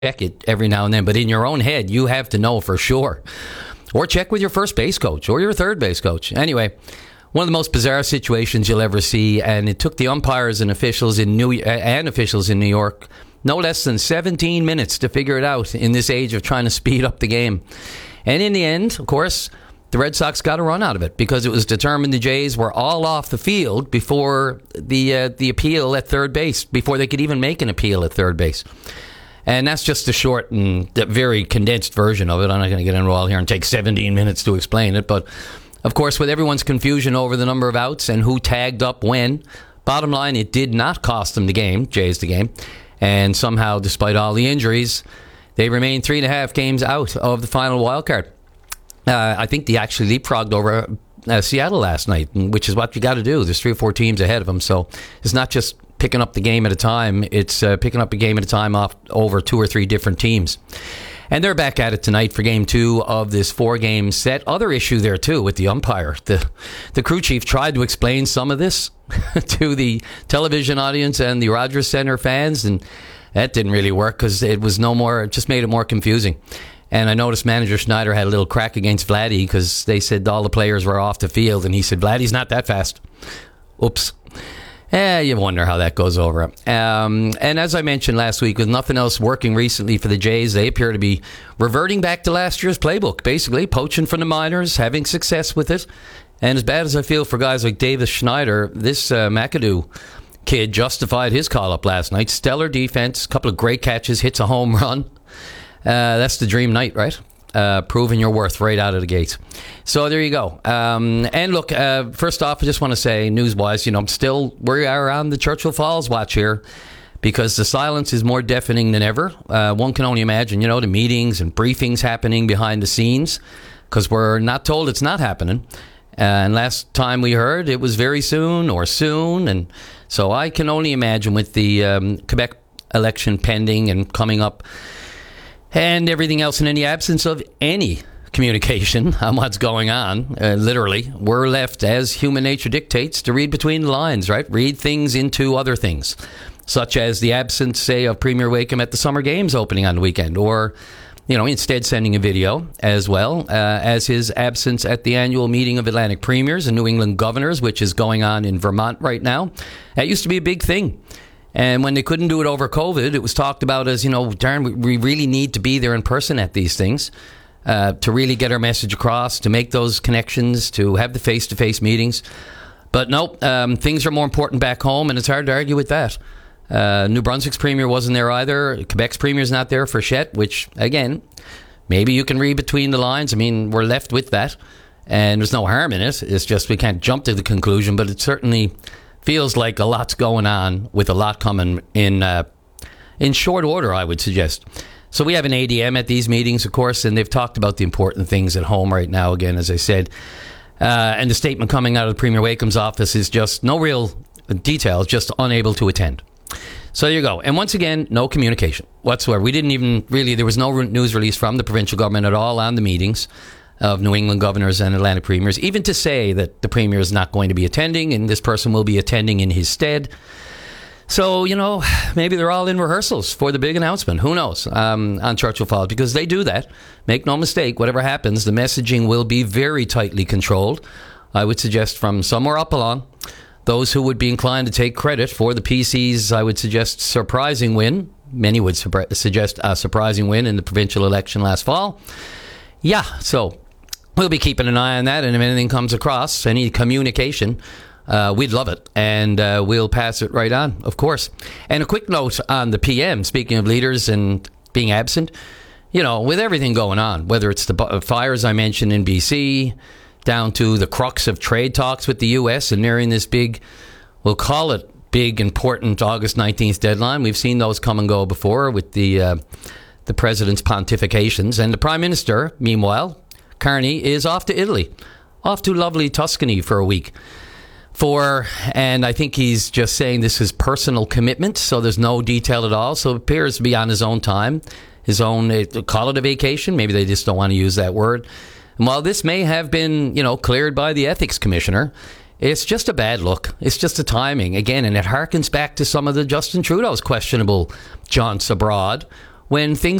check it every now and then, but in your own head, you have to know for sure. Or check with your first base coach or your third base coach. Anyway, one of the most bizarre situations you'll ever see, and it took the umpires and officials in New York no less than 17 minutes to figure it out in this age of trying to speed up the game. And in the end, of course, the Red Sox got a run out of it because it was determined the Jays were all off the field before the appeal at third base, before they could even make an appeal at third base. And that's just a short and very condensed version of it. I'm not going to get into all here and take 17 minutes to explain it. But, of course, with everyone's confusion over the number of outs and who tagged up when, bottom line, it did not cost them the game, Jays the game. And somehow, despite all the injuries, they remain 3.5 games out of the final wild card. I think they actually leapfrogged over Seattle last night, which is what you got to do. There's 3 or 4 teams ahead of them. So it's not just picking up the game at a time. It's picking up a game at a time off over 2 or 3 different teams. And they're back at it tonight for game 2 of this 4-game set. Other issue there, too, with the umpire. The crew chief tried to explain some of this to the television audience and the Rogers Center fans, and that didn't really work because it just made it more confusing. And I noticed manager Schneider had a little crack against Vladdy because they said all the players were off the field, and he said, Vladdy's not that fast. Oops. You wonder how that goes over. And as I mentioned last week, with nothing else working recently for the Jays, they appear to be reverting back to last year's playbook, basically poaching from the minors, having success with it. And as bad as I feel for guys like Davis Schneider, this McAdoo kid justified his call-up last night. Stellar defense, a couple of great catches, hits a home run. That's the dream night, right? Proving your worth right out of the gates. So there you go. And look, first off, I just want to say, news-wise, still we are on the Churchill Falls watch here because the silence is more deafening than ever. One can only imagine, the meetings and briefings happening behind the scenes because we're not told it's not happening. And last time we heard, it was very soon or soon. And so I can only imagine with the Quebec election pending and coming up, and everything else, and in the absence of any communication on what's going on, literally, we're left, as human nature dictates, to read between the lines, right? Read things into other things, such as the absence, say, of Premier Wakeham at the Summer Games opening on the weekend, or, instead sending a video, as well as his absence at the annual meeting of Atlantic Premiers and New England Governors, which is going on in Vermont right now. That used to be a big thing. And when they couldn't do it over COVID, it was talked about as, darn, we really need to be there in person at these things to really get our message across, to make those connections, to have the face-to-face meetings. But no, things are more important back home, and it's hard to argue with that. New Brunswick's premier wasn't there either. Quebec's premier's not there for Chet, which, again, maybe you can read between the lines. I mean, we're left with that, and there's no harm in it. It's just we can't jump to the conclusion, but it certainly feels like a lot's going on with a lot coming in short order, I would suggest. So we have an ADM at these meetings, of course, and they've talked about the important things at home right now, again, as I said. And the statement coming out of Premier Wakeham's office is just no real details, just unable to attend. So there you go. And once again, no communication whatsoever. We didn't even really, there was no news release from the provincial government at all on the meetings of New England Governors and Atlantic Premiers, even to say that the Premier is not going to be attending and this person will be attending in his stead. So, maybe they're all in rehearsals for the big announcement. Who knows on Churchill Falls, because they do that. Make no mistake, whatever happens, the messaging will be very tightly controlled. I would suggest from somewhere up along. Those who would be inclined to take credit for the PC's, I would suggest, surprising win. Many would suggest a surprising win in the provincial election last fall. Yeah, so we'll be keeping an eye on that, and if anything comes across, any communication, we'd love it, and we'll pass it right on, of course. And a quick note on the PM, speaking of leaders and being absent, with everything going on, whether it's the fires I mentioned in BC, down to the crux of trade talks with the U.S. and nearing this big, we'll call it big, important August 19th deadline. We've seen those come and go before with the president's pontifications. And the Prime Minister, meanwhile, Carney, is off to Italy, off to lovely Tuscany for a week. And I think he's just saying this is personal commitment, so there's no detail at all. So it appears to be on his own time, call it a vacation. Maybe they just don't want to use that word. And while this may have been, cleared by the ethics commissioner, it's just a bad look. It's just a timing. Again, and it harkens back to some of the Justin Trudeau's questionable jaunts abroad, when things